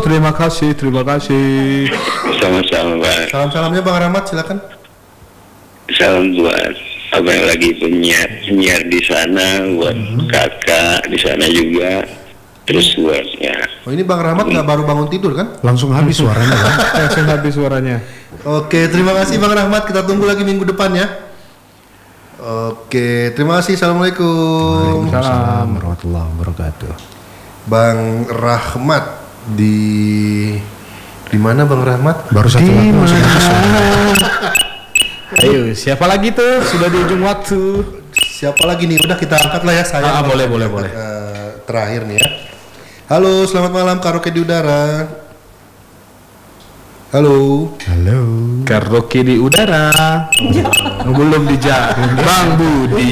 terima kasih. Sama-sama Bang. Salam-salamnya Bang Rahmat, silakan. Salam buat abang yang lagi penyiar di sana, buat kakak di sana juga. Terus buatnya. Oh ini Bang Rahmat nggak baru bangun tidur kan? Langsung habis suaranya kan? Langsung habis suaranya. Oke, terima kasih Bang Rahmat. Kita tunggu lagi minggu depan ya. Oke, terima kasih. Assalamualaikum. Waalaikumsalam warahmatullahi wabarakatuh. Bang Rahmat di mana Bang Rahmat? Baru satu lagu langsung habis suaranya. Ayo, siapa lagi tuh? Sudah di ujung waktu. Siapa lagi nih? Udah kita angkat lah ya saya. Boleh. Terakhir nih ya. Halo, selamat malam karaoke di udara. Halo. Karaoke di udara. Belum dijak. Bang Budi.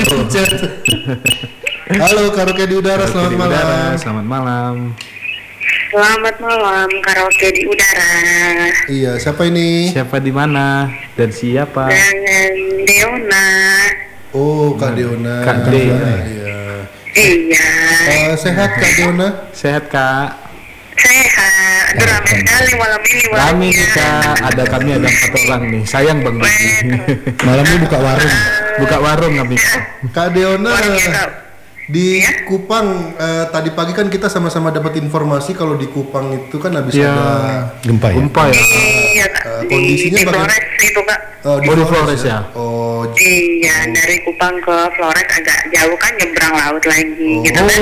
Halo karaoke di udara, selamat malam. Selamat malam. Selamat malam, karaoke di udara. Iya, siapa ini? Siapa di mana dan siapa? Dengan Deona. Oh, Kak Deona. Kak Deona. Iya. Sehat Kak Deona? Sehat Kak. Sehat. Aduh, ramai sekali malam ini. Kami nih Kak, kami ada 4 orang nih. Sayang Bang Budi. Malam ini buka warung. Buka warung kami. Kak Deona di Ya? Kupang tadi pagi kan kita sama-sama dapat informasi kalau di Kupang itu kan habis ada Gempa ya? Gempa ya. Iya Kak. kondisinya di bagaimana? Flores itu Kak. di Flores ya. Oh, Iya, dari Kupang ke Flores agak jauh kan, nyebrang laut lagi gitu kan.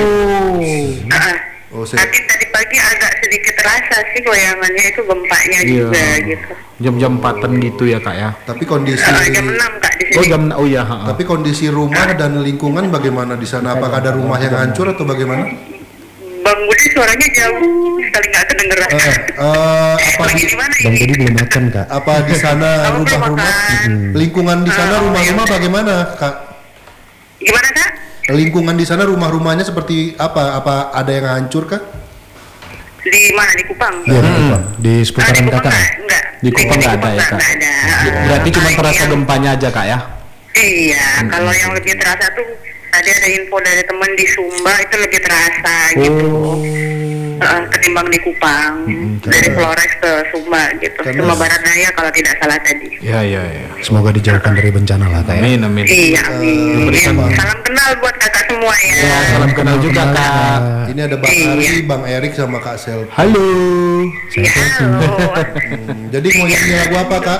Tapi tadi pagi agak sedikit terasa sih goyangannya itu, gempanya juga gitu. Jam-jam 4-an gitu ya Kak ya. tapi kondisi Jam 6 Kak di sini. Oh jam iya. tapi kondisi rumah dan lingkungan bagaimana di sana? Apakah ada rumah yang hancur atau bagaimana? Bang Budi suaranya jauh sekali, nggak kedengeran. Apa Lagi di, di mana Bang ini? Budi belum makan Kak. apa di sana Kamu belum rumah-rumah makan. lingkungan di sana rumah-rumah bagaimana Kak? Gimana Kak? Lingkungan di sana rumah-rumahnya seperti apa? Apa ada yang hancur kah? Di mana, di Kupang? Iya di Kupang. Di Di seputaran Kupang Kakak. enggak. Di Kupang nggak ada ya Kak. Nggak ada. Berarti cuma terasa Yang- gempanya aja Kak ya. Iya, kalau yang lebih terasa tuh tadi ada info dari temen di Sumba, itu lebih terasa gitu. Ketimbang di Kupang, dari Flores ke Sumba gitu. Sumba Barat Daya kalau tidak salah tadi. Iya. Semoga dijauhkan dari bencana lah Kak ya. Amin. Iya, amin. Salam kenal buat kakak semua ya. Ya, salam kenal juga Kak. Ini ada Bang Ari, Bang Erik sama Kak Sel. Halo. Ya, halo. Jadi mau nyanyi lagu apa Kak?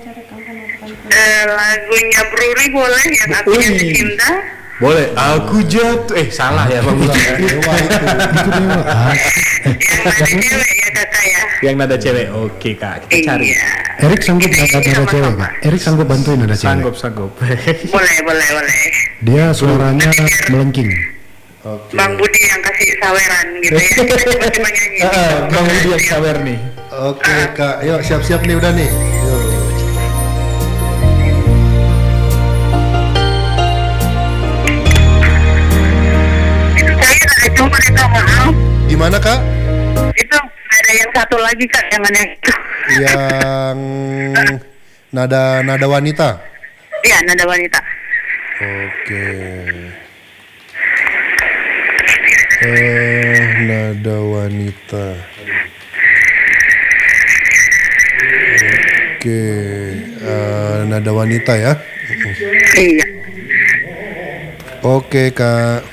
Lagunya Bruri boleh, yang aku jatuh cinta. Boleh. Aku jatuh. Salah ya Bang Budi. Dewa itu. Yang ada cewek ya kakak ya. Yang nada cewek. Oke Kak, kita cari. Iya. Erik sanggup Ini nada cewek sama-sama. Kak. Erik sanggup bantuin nada cewek. Sanggup. Boleh. Dia suaranya melengking. Oke. Bang Budi yang kasih saweran gitu ya. Kita cuma nyanyi. Bang Budi yang sawer nih. Oke Kak, yuk siap-siap nih udah nih. Yuk. Itu saya ada cuma itu maaf. Gimana Kak? Itu ada yang satu lagi Kak, yang mana itu? Yang nada wanita. Iya, nada wanita. Oke. Nada wanita. Oke, nada wanita ya. Iya. Oke Kak.